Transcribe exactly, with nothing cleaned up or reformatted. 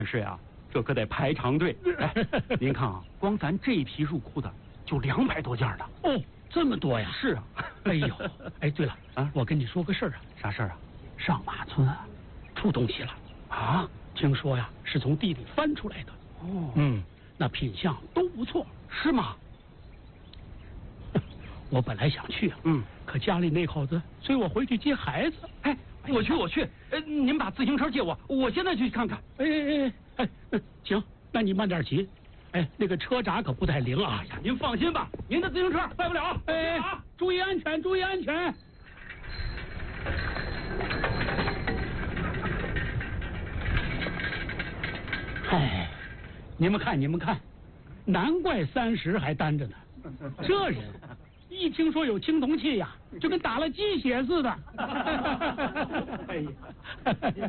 是呀，这可得排长队。哎，您看啊，光咱这一批入库的就两百多件呢。 哦，这么多呀？ 是啊。 哎呦，哎，对了啊， 我跟你说个事儿啊。 啥事儿啊？ 上马村啊，出东西了啊！ 听说呀，是从地里翻出来的。 哦。 嗯，那品相都不错。 是吗？ 我本来想去啊， 嗯， 可家里那口子催我回去接孩子。 哎，我去，我去。呃，您把自行车借我，我现在去看看。 哎哎哎哎，行，那你慢点骑。哎，那个车闸可不太灵啊。 哎呀，您放心吧，您的自行车坏不了。 哎， 啊， 注意安全，注意安全。哎，你们看，你们看，难怪三十还单着呢。这人一听说有青铜器呀，就跟打了鸡血似的。哎呀，